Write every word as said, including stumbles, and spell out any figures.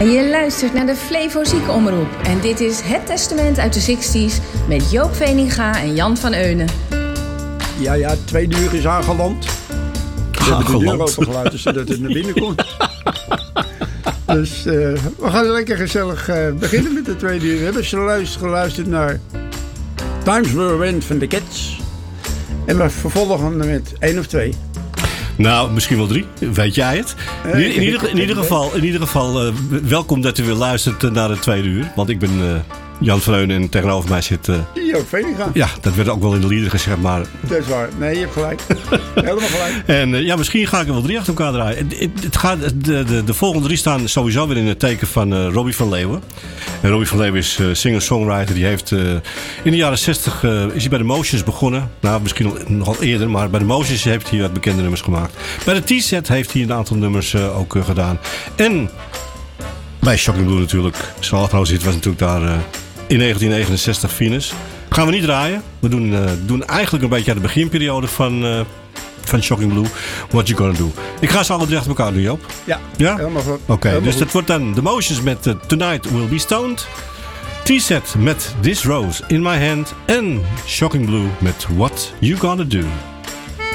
Je luistert naar de Flevo Ziekenomroep en dit is Het Testament uit de zestig's met Joop Veninga en Jan van Eunen. Ja, ja, twee uur is aangeland. We hebben de deur opengelaten zodat het naar binnen komt. Dus uh, we gaan lekker gezellig uh, beginnen met de tweede uur. We hebben zojuist geluisterd naar Times Were Wind van de Cats. En we vervolgen met één of twee. Nou, misschien wel drie. Weet jij het? In, in, in, ieder, in, ieder, geval, in ieder geval, uh, welkom dat u weer luistert naar het tweede uur. Want ik ben uh, Jan van Eunen en tegenover mij zit... Uh, Joop Veninga. Ja, dat werd ook wel in de lieder gezegd, maar... Dat is waar. Nee, je hebt gelijk. Helemaal gelijk. En uh, ja, misschien ga ik er wel drie achter elkaar draaien. Het, het gaat, de, de, de volgende drie staan sowieso weer in het teken van uh, Robbie van Leeuwen. En Robbie van Leeuwen is uh, singer-songwriter. Die heeft uh, in de jaren zestig uh, is hij bij de Motions begonnen. Nou, misschien nogal eerder, maar bij de Motions heeft hij wat bekende nummers gemaakt. Bij de T-set heeft hij een aantal nummers uh, ook uh, gedaan. En bij Shocking Blue natuurlijk. Zoals trouwens, het was natuurlijk daar uh, in negentien negenenzestig Venus. Gaan we niet draaien. We doen, uh, doen eigenlijk een beetje aan de beginperiode van... Uh, van Shocking Blue, What You Gonna Do. Ik ga ze alle drie achter elkaar doen, Joop. Ja, ja? helemaal goed. Oké, okay, dus goed. dat wordt dan The Motions met uh, Tonight Will Be Stoned. T-set met This Rose in My Hand. En Shocking Blue met What You Gonna Do.